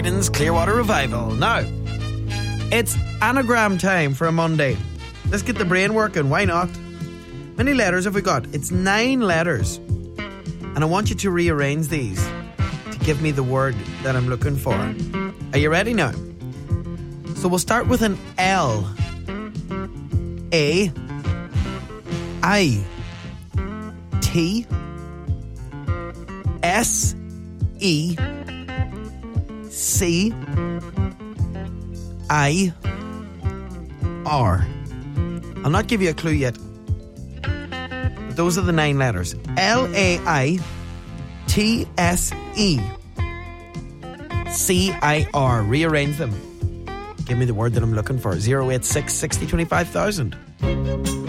Croydon's Clearwater Revival. Now, it's anagram time for a Monday. Let's get the brain working, why not? How many letters have we got? It's 9 letters. And I want you to rearrange these to give me the word that I'm looking for. Are you ready now? So we'll start with an L. A. I. T. S. E. C. I. R. I'll not give you a clue yet. But those are the 9 letters. L-A-I T-S-E C-I-R. Rearrange them. Give me the word that I'm looking for. 086 60 25,000.